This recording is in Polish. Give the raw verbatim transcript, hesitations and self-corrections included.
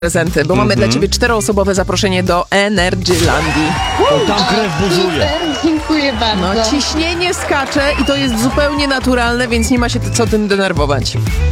prezenty, bo mamy dla ciebie czteroosobowe zaproszenie do Energylandii. To tam krew buzuje. Super, dziękuję bardzo. No, ciśnienie skacze i to jest zupełnie naturalne, więc nie ma się co tym denerwować.